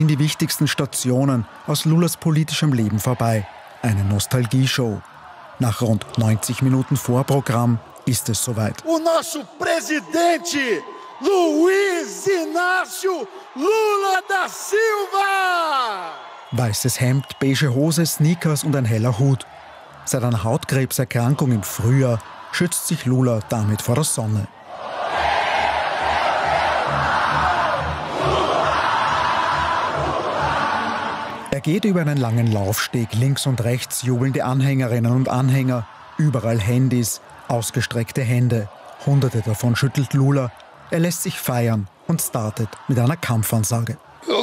in die wichtigsten Stationen aus Lulas politischem Leben vorbei. Eine Nostalgie-Show. Nach rund 90 Minuten Vorprogramm ist es soweit. O nosso presidente Luiz Inácio Lula da Silva! Weißes Hemd, beige Hose, Sneakers und ein heller Hut. Seit einer Hautkrebserkrankung im Frühjahr schützt sich Lula damit vor der Sonne. Er geht über einen langen Laufsteg, links und rechts jubelnde Anhängerinnen und Anhänger, überall Handys, ausgestreckte Hände. Hunderte davon schüttelt Lula. Er lässt sich feiern und startet mit einer Kampfansage.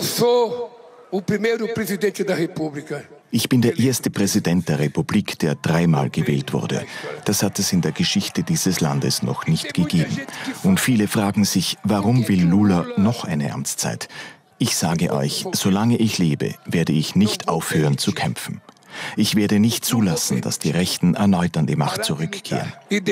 Ich bin der erste Präsident der Republik, der 3-mal gewählt wurde. Das hat es in der Geschichte dieses Landes noch nicht gegeben. Und viele fragen sich, warum will Lula noch eine Amtszeit? Ich sage euch, solange ich lebe, werde ich nicht aufhören zu kämpfen. Ich werde nicht zulassen, dass die Rechten erneut an die Macht zurückkehren.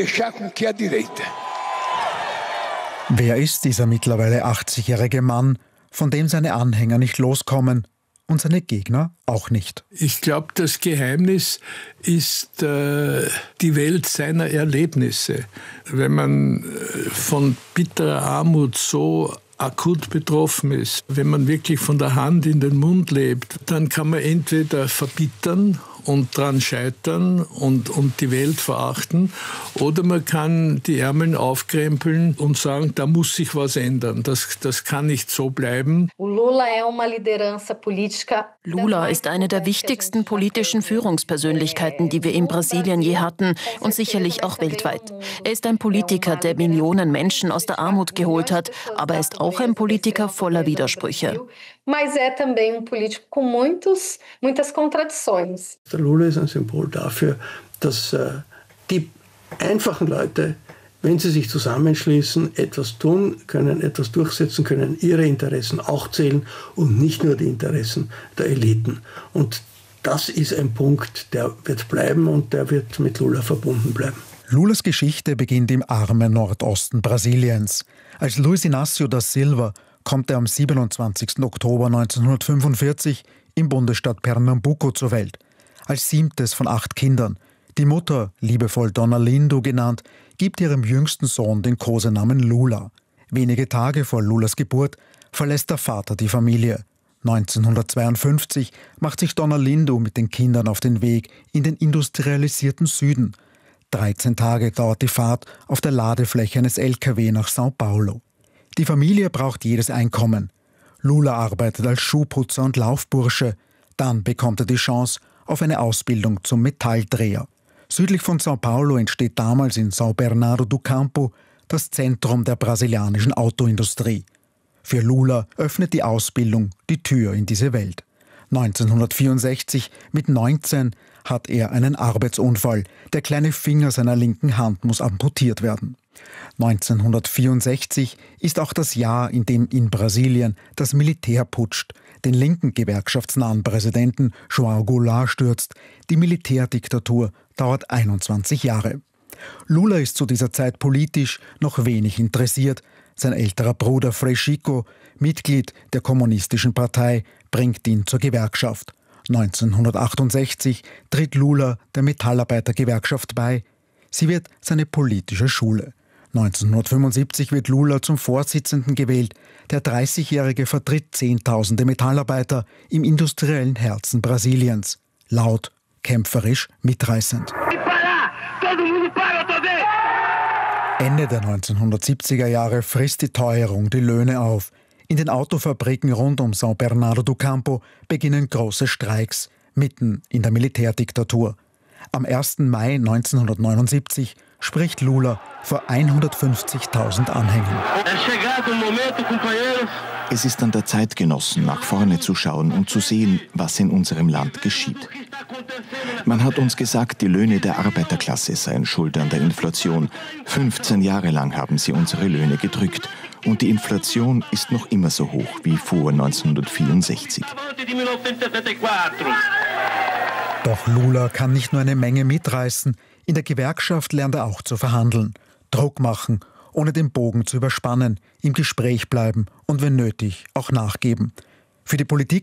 Wer ist dieser mittlerweile 80-jährige Mann, von dem seine Anhänger nicht loskommen und seine Gegner auch nicht? Ich glaube, das Geheimnis ist die Welt seiner Erlebnisse. Wenn man von bitterer Armut so akut betroffen ist, wenn man wirklich von der Hand in den Mund lebt, dann kann man entweder verbittern und dran scheitern und die Welt verachten, oder man kann die Ärmel aufkrempeln und sagen, da muss sich was ändern. Das kann nicht so bleiben. Lula ist eine der wichtigsten politischen Führungspersönlichkeiten, die wir in Brasilien je hatten und sicherlich auch weltweit. Er ist ein Politiker, der Millionen Menschen aus der Armut geholt hat, aber er ist auch ein Politiker voller Widersprüche. Der Lula ist ein Symbol dafür, dass die einfachen Leute, wenn sie sich zusammenschließen, etwas tun können, etwas durchsetzen können, ihre Interessen auch zählen und nicht nur die Interessen der Eliten. Und das ist ein Punkt, der wird bleiben und der wird mit Lula verbunden bleiben. Lulas Geschichte beginnt im armen Nordosten Brasiliens. Als Luiz Inácio da Silva kommt er am 27. Oktober 1945 im Bundesstaat Pernambuco zur Welt. Als 7. von 8 Kindern. Die Mutter, liebevoll Dona Lindo genannt, gibt ihrem jüngsten Sohn den Kosenamen Lula. Wenige Tage vor Lulas Geburt verlässt der Vater die Familie. 1952 macht sich Dona Lindo mit den Kindern auf den Weg in den industrialisierten Süden. 13 Tage dauert die Fahrt auf der Ladefläche eines LKW nach São Paulo. Die Familie braucht jedes Einkommen. Lula arbeitet als Schuhputzer und Laufbursche. Dann bekommt er die Chance auf eine Ausbildung zum Metalldreher. Südlich von São Paulo entsteht damals in São Bernardo do Campo das Zentrum der brasilianischen Autoindustrie. Für Lula öffnet die Ausbildung die Tür in diese Welt. 1964, mit 19, hat er einen Arbeitsunfall. Der kleine Finger seiner linken Hand muss amputiert werden. 1964 ist auch das Jahr, in dem in Brasilien das Militär putscht, den linken gewerkschaftsnahen Präsidenten João Goulart stürzt. Die Militärdiktatur dauert 21 Jahre. Lula ist zu dieser Zeit politisch noch wenig interessiert. Sein älterer Bruder Frei Chico, Mitglied der Kommunistischen Partei, bringt ihn zur Gewerkschaft. 1968 tritt Lula der Metallarbeitergewerkschaft bei. Sie wird seine politische Schule. 1975 wird Lula zum Vorsitzenden gewählt. Der 30-Jährige vertritt Zehntausende Metallarbeiter im industriellen Herzen Brasiliens. Laut, kämpferisch, mitreißend. Ende der 1970er Jahre frisst die Teuerung die Löhne auf. In den Autofabriken rund um São Bernardo do Campo beginnen große Streiks, mitten in der Militärdiktatur. Am 1. Mai 1979 spricht Lula vor 150.000 Anhängern. Es ist an der Zeit, Genossen, nach vorne zu schauen und zu sehen, was in unserem Land geschieht. Man hat uns gesagt, die Löhne der Arbeiterklasse seien schuld an der Inflation. 15 Jahre lang haben sie unsere Löhne gedrückt. Und die Inflation ist noch immer so hoch wie vor 1964. Doch Lula kann nicht nur eine Menge mitreißen. In der Gewerkschaft lernt er auch zu verhandeln. Druck machen, ohne den Bogen zu überspannen, im Gespräch bleiben und wenn nötig auch nachgeben. Für die Politik